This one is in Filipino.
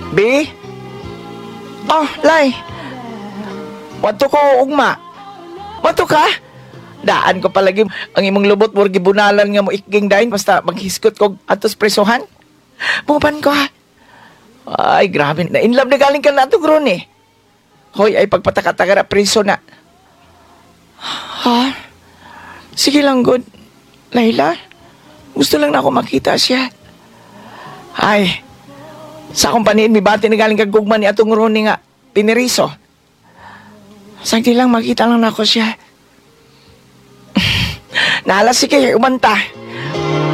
Bi? Oh, Lay. Wato ko, ugma. Wato ka? Daan ko palagi ang imong lubot mo gibunalan nga mo ikging dahin basta maghiskot ko atos presohan. Muban ko ha. Ay, grabe. Na-inlove na galing ka na ito, Gron eh. Hoy, ay pagpatakataga na preso na. Ha? Sige lang, good. Layla, gusto lang na ako makita siya. Ay, sa kumpaniin, may bati na galing kagugman ni atong Ronnie nga, piniriso. Sagdi lang, makita lang na ako siya. Nalas sige, umanta.